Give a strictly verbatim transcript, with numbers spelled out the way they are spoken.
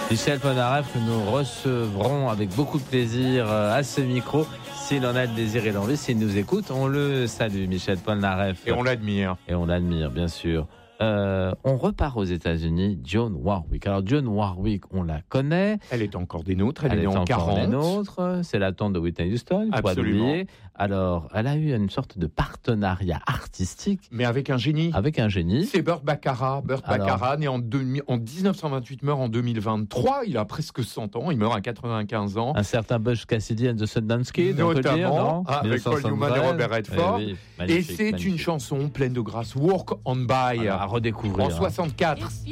Michel Polnareff, que nous recevrons avec beaucoup de plaisir à ce micro. S'il en a le désir et l'envie, s'il nous écoute, on le salue, Michel Polnareff. Et on l'admire. Et on l'admire, bien sûr. Euh, on repart aux États-Unis. Dionne Warwick. Alors Dionne Warwick, on la connaît. Elle est encore des nôtres. Elle, elle est, est née en quarante. Des nôtres. C'est la tante de Whitney Houston. Pour Absolument. Alors, elle a eu une sorte de partenariat artistique. Mais avec un génie. Avec un génie. C'est Burt Bacharach. Burt Alors... Bacharach, né en, deux, en dix-neuf cent vingt-huit, meurt en deux mille vingt-trois. Il a presque cent ans. Il meurt à quatre-vingt-quinze ans. Un certain Butch Cassidy and the Sundance Kid, on peut dire, non avec Paul Newman et Robert Redford. Eh oui, et c'est magnifique. Une chanson pleine de grâce. Walk on by. Alors, à redécouvrir. En soixante-quatre.